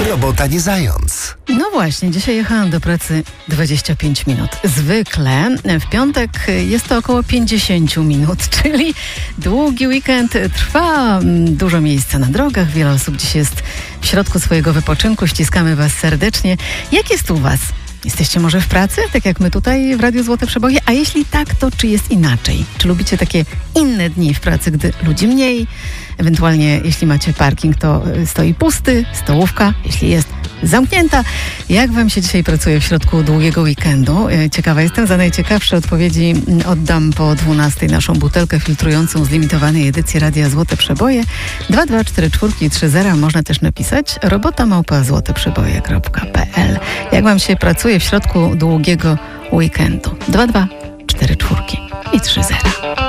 Robota nie zając. No właśnie, dzisiaj jechałam do pracy 25 minut. Zwykle w piątek jest to około 50 minut, czyli długi weekend trwa, dużo miejsca na drogach, wiele osób dziś jest w środku swojego wypoczynku, ściskamy Was serdecznie. Jak jest u Was? Jesteście może w pracy, tak jak my tutaj w Radiu Złote Przeboje? A jeśli tak, to czy jest inaczej? Czy lubicie takie inne dni w pracy, gdy ludzi mniej? Ewentualnie, jeśli macie parking, to stoi pusty, stołówka, jeśli jest zamknięta. Jak Wam się dzisiaj pracuje w środku długiego weekendu? Ciekawa jestem. Za najciekawsze odpowiedzi oddam po 12 naszą butelkę filtrującą z limitowanej edycji Radia Złote Przeboje. 22430 można też napisać robota@złoteprzeboje.pl. Jak Wam się pracuje w środku długiego weekendu? 22430.